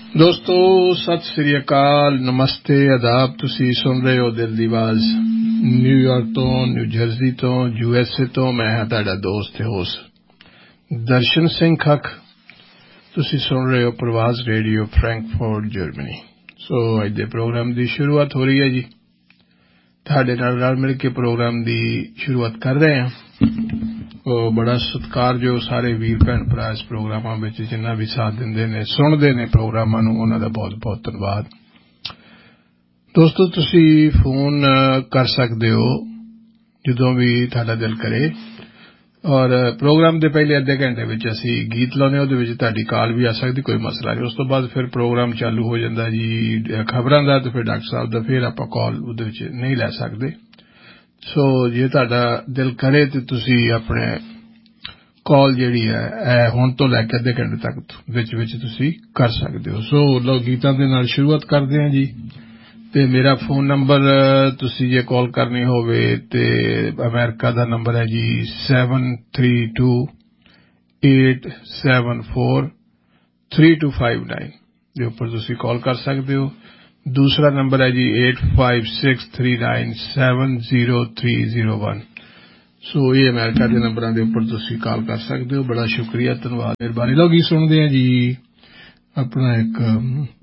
ਦੋਸਤੋ ਸਤਿ ਸ੍ਰੀ ਅਕਾਲ, ਨਮਸਤੇ, ਆਦਾਬ। ਤੁਸੀਂ ਸੁਣ ਰਹੇ ਹੋ ਦਿਲ ਦੀ ਆਵਾਜ਼ ਨਿਊਯਾਰਕ ਤੋਂ, ਨਿਊ ਜਰਸੀ ਤੋਂ, USA ਤੋਂ। ਮੈਂ ਹਾਂ ਤੁਹਾਡਾ ਦੋਸਤ ਤੇ ਹੋਸਟ ਦਰਸ਼ਨ ਸਿੰਘ ਖੱਖ। ਤੁਸੀਂ ਸੁਣ ਰਹੇ ਹੋ ਪ੍ਰਵਾਜ਼ ਰੇਡੀਓ, ਫਰੈਂਕਫਰਟ, ਜਰਮਨੀ। ਸੋ ਅੱਜ ਦੇ ਪ੍ਰੋਗਰਾਮ ਦੀ ਸ਼ੁਰੂਆਤ ਹੋ ਰਹੀ ਹੈ ਜੀ। ਤੁਹਾਡੇ ਨਾਲ ਰਲ ਮਿਲ ਕੇ ਪ੍ਰੋਗਰਾਮ ਦੀ ਸ਼ੁਰੂਆਤ ਕਰ ਰਹੇ ਹਾਂ। ਬੜਾ ਸਤਿਕਾਰਯੋਗ ਸਾਰੇ ਵੀਰ ਭੈਣ ਭਰਾ ਇਸ ਪ੍ਰੋਗਰਾਮਾਂ ਵਿੱਚ ਜਿੰਨਾ ਵੀ ਸਾਥ ਦਿੰਦੇ ਨੇ, ਸੁਣਦੇ ਨੇ ਪ੍ਰੋਗਰਾਮਾਂ ਨੂੰ, ਉਹਨਾਂ ਦਾ ਬਹੁਤ ਬਹੁਤ ਧੰਨਵਾਦ। ਦੋਸਤੋ ਤੁਸੀਂ ਫੋਨ ਕਰ ਸਕਦੇ ਹੋ ਜਦੋਂ ਵੀ ਤੁਹਾਡਾ ਦਿਲ ਕਰੇ, ਔਰ ਪ੍ਰੋਗਰਾਮ ਦੇ ਪਹਿਲੇ ਅੱਧੇ ਘੰਟੇ ਵਿੱਚ ਅਸੀਂ ਗੀਤ ਲਾਉਂਦੇ, ਉਹਦੇ ਵਿੱਚ ਤੁਹਾਡੀ ਕਾਲ ਵੀ ਆ ਸਕਦੀ, ਕੋਈ ਮਸਲਾ ਨਹੀਂ। ਉਸ ਤੋਂ ਬਾਅਦ ਫਿਰ ਪ੍ਰੋਗਰਾਮ ਚਾਲੂ ਹੋ ਜਾਂਦਾ ਜੀ ਖਬਰਾਂ ਦਾ, ਤੇ ਫਿਰ ਡਾਕਟਰ ਸਾਹਿਬ ਦਾ, ਫਿਰ ਆਪਾਂ ਕਾਲ ਉਹਦੇ ਵਿੱਚ ਨਹੀਂ ਲੈ ਸਕਦੇ। ਸੋ ਜੇ ਤੁਹਾਡਾ ਦਿਲ ਕਰੇ ਤੇ ਤੁਸੀਂ ਆਪਣੇ ਕਾਲ ਜਿਹੜੀ ਹੈ ਹੁਣ ਤੋਂ ਲੈ ਕੇ ਅੱਧੇ ਘੰਟੇ ਤੱਕ ਵਿੱਚ ਤੁਸੀਂ ਕਰ ਸਕਦੇ ਹੋ। ਸੋ ਲਓ ਗੀਤਾਂ ਦੇ ਨਾਲ ਸ਼ੁਰੂਆਤ ਕਰਦੇ ਹਾਂ ਜੀ। ਤੇ ਮੇਰਾ ਫੋਨ ਨੰਬਰ ਤੁਸੀਂ ਜੇ ਕਾਲ ਕਰਨੀ ਹੋਵੇ ਤੇ ਅਮਰੀਕਾ ਦਾ ਨੰਬਰ ਹੈ ਜੀ 7328743259 ਦੇ ਉੱਪਰ ਤੁਸੀਂ ਕਾਲ ਕਰ ਸਕਦੇ ਹੋ। ਦੂਸਰਾ ਨੰਬਰ ਹੈ ਜੀ 8563970301। ਸੋ ਇਹ ਅਮਰੀਕਾ ਦੇ ਨੰਬਰਾਂ ਦੇ ਉੱਪਰ ਤੁਸੀਂ ਕਾਲ ਕਰ ਸਕਦੇ ਹੋ। ਬੜਾ ਸ਼ੁਕਰੀਆ, ਧੰਨਵਾਦ, ਮਿਹਰਬਾਨੀ। ਲੋਕ ਗੀਤ ਸੁਣਦੇ ਆ ਜੀ। ਆਪਣਾ ਇੱਕ